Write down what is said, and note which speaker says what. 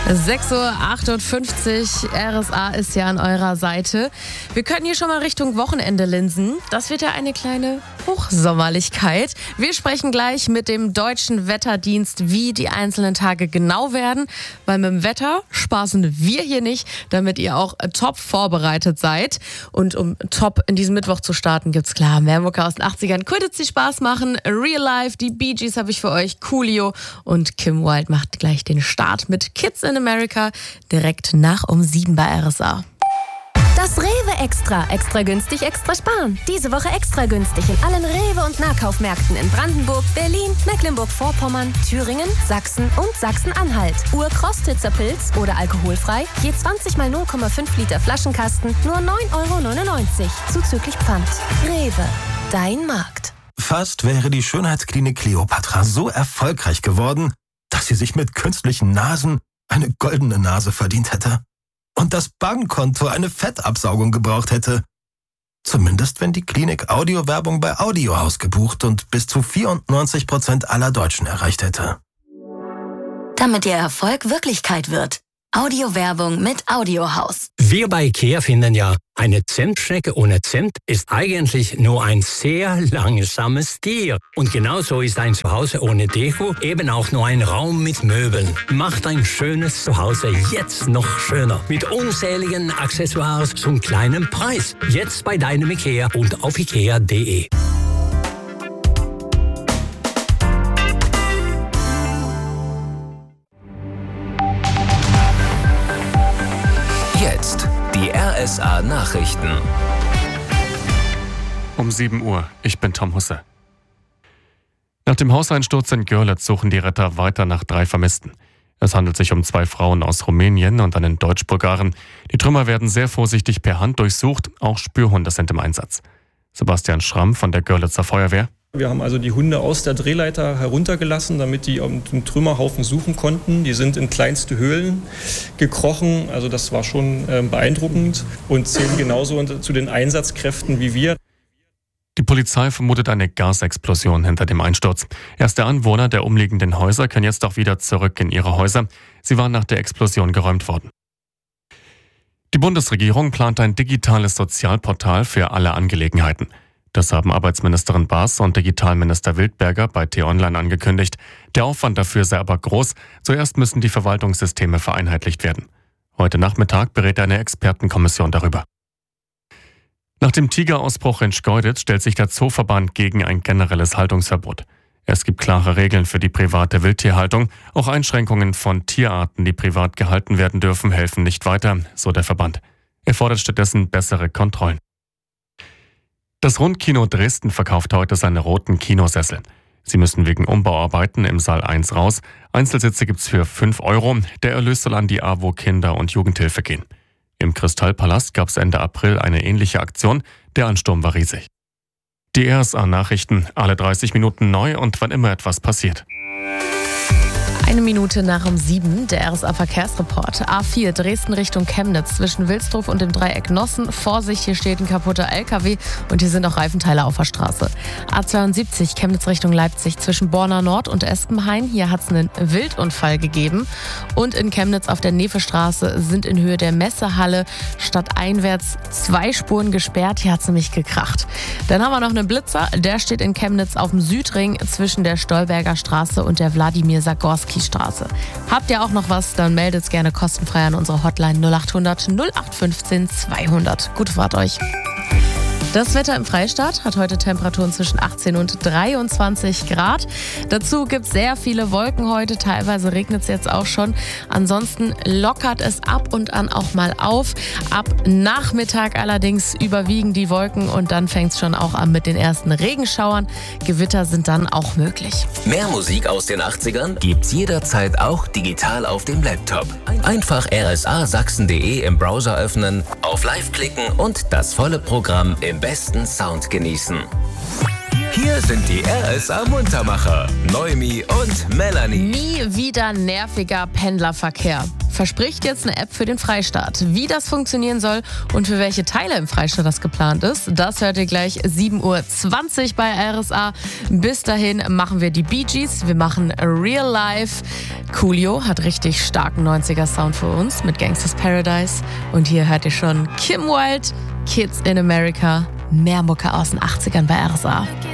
Speaker 1: 6:58 Uhr, RSA ist ja an eurer Seite. Wir können hier schon mal Richtung Wochenende linsen. Das wird ja eine kleine Hochsommerlichkeit. Wir sprechen gleich mit dem Deutschen Wetterdienst, wie die einzelnen Tage genau werden. Weil mit dem Wetter spaßen wir hier nicht, damit ihr auch top vorbereitet seid. Und um top in diesen Mittwoch zu starten, gibt's klar mehr Mucke aus den 80ern. Könnte es Spaß machen. Real Life, die Bee Gees habe ich für euch. Coolio und Kim Wilde macht gleich den Start mit Kids in America direkt nach um 7 bei RSA.
Speaker 2: Das Rewe Extra. Extra günstig, extra sparen. Diese Woche extra günstig in allen Rewe- und Nahkaufmärkten in Brandenburg, Berlin, Mecklenburg-Vorpommern, Thüringen, Sachsen und Sachsen-Anhalt. Urkostitzer Pilz oder alkoholfrei, je 20 mal 0,5 Liter Flaschenkasten, nur 9,99 € zuzüglich Pfand. Rewe, dein Markt.
Speaker 3: Fast wäre die Schönheitsklinik Kleopatra so erfolgreich geworden, dass sie sich mit künstlichen Nasen eine goldene Nase verdient hätte. Und das Bankkonto eine Fettabsaugung gebraucht hätte. Zumindest wenn die Klinik Audiowerbung bei Audiohaus gebucht und bis zu 94% aller Deutschen erreicht hätte.
Speaker 4: Damit Ihr Erfolg Wirklichkeit wird. Audiowerbung mit Audiohaus.
Speaker 5: Wir bei IKEA finden ja, eine Zimtschnecke ohne Zimt ist eigentlich nur ein sehr langsames Tier. Und genauso ist ein Zuhause ohne Deko eben auch nur ein Raum mit Möbeln. Macht ein schönes Zuhause jetzt noch schöner. Mit unzähligen Accessoires zum kleinen Preis. Jetzt bei deinem IKEA und auf ikea.de.
Speaker 6: Jetzt die RSA-Nachrichten.
Speaker 7: Um 7 Uhr, ich bin Tom Husse. Nach dem Hauseinsturz in Görlitz suchen die Retter weiter nach 3 Vermissten. Es handelt sich um 2 Frauen aus Rumänien und einen Deutsch-Bulgaren. Die Trümmer werden sehr vorsichtig per Hand durchsucht, auch Spürhunde sind im Einsatz. Sebastian Schramm von der Görlitzer Feuerwehr.
Speaker 8: Wir haben also die Hunde aus der Drehleiter heruntergelassen, damit die den Trümmerhaufen suchen konnten. Die sind in kleinste Höhlen gekrochen, also das war schon beeindruckend und zählen genauso zu den Einsatzkräften wie wir.
Speaker 7: Die Polizei vermutet eine Gasexplosion hinter dem Einsturz. Erste Anwohner der umliegenden Häuser können jetzt auch wieder zurück in ihre Häuser. Sie waren nach der Explosion geräumt worden. Die Bundesregierung plant ein digitales Sozialportal für alle Angelegenheiten. Das haben Arbeitsministerin Baas und Digitalminister Wildberger bei T-Online angekündigt. Der Aufwand dafür sei aber groß. Zuerst müssen die Verwaltungssysteme vereinheitlicht werden. Heute Nachmittag berät eine Expertenkommission darüber. Nach dem Tigerausbruch in Schkeuditz stellt sich der Zooverband gegen ein generelles Haltungsverbot. Es gibt klare Regeln für die private Wildtierhaltung. Auch Einschränkungen von Tierarten, die privat gehalten werden dürfen, helfen nicht weiter, so der Verband. Er fordert stattdessen bessere Kontrollen. Das Rundkino Dresden verkauft heute seine roten Kinosessel. Sie müssen wegen Umbauarbeiten im Saal 1 raus. Einzelsitze gibt's für 5 €. Der Erlös soll an die AWO Kinder- und Jugendhilfe gehen. Im Kristallpalast gab's Ende April eine ähnliche Aktion. Der Ansturm war riesig. Die RSA-Nachrichten, alle 30 Minuten neu und wann immer etwas passiert.
Speaker 1: 1 Minute nach um 7, der RSA-Verkehrsreport. A4 Dresden Richtung Chemnitz zwischen Wilsdruf und dem Dreieck Nossen. Vorsicht, hier steht ein kaputter LKW und hier sind auch Reifenteile auf der Straße. A72 Chemnitz Richtung Leipzig zwischen Borna Nord und Espenhain. Hier hat es einen Wildunfall gegeben. Und in Chemnitz auf der Nevestraße sind in Höhe der Messehalle stadteinwärts 2 Spuren gesperrt. Hier hat es nämlich gekracht. Dann haben wir noch einen Blitzer. Der steht in Chemnitz auf dem Südring zwischen der Stolberger Straße und der Wladimir-Sagorski-Straße. Habt ihr auch noch was, dann meldet es gerne kostenfrei an unsere Hotline 0800 0815 200. Gute Fahrt euch. Das Wetter im Freistaat hat heute Temperaturen zwischen 18 und 23 Grad. Dazu gibt es sehr viele Wolken heute, teilweise regnet es jetzt auch schon. Ansonsten lockert es ab und an auch mal auf. Ab Nachmittag allerdings überwiegen die Wolken und dann fängt es schon auch an mit den ersten Regenschauern. Gewitter sind dann auch möglich.
Speaker 6: Mehr Musik aus den 80ern gibt's jederzeit auch digital auf dem Laptop. Einfach rsasachsen.de im Browser öffnen, auf Live klicken und das volle Programm im besten Sound genießen. Hier sind die RSA-Muntermacher, Noemi und Melanie.
Speaker 1: Nie wieder nerviger Pendlerverkehr. Verspricht jetzt eine App für den Freistaat. Wie das funktionieren soll und für welche Teile im Freistaat das geplant ist, das hört ihr gleich 7:20 Uhr bei RSA. Bis dahin machen wir die Bee Gees, wir machen Real Life. Coolio hat richtig starken 90er-Sound für uns mit Gangsters Paradise. Und hier hört ihr schon Kim Wilde, Kids in America. Mehr Mucke aus den 80ern bei RSA.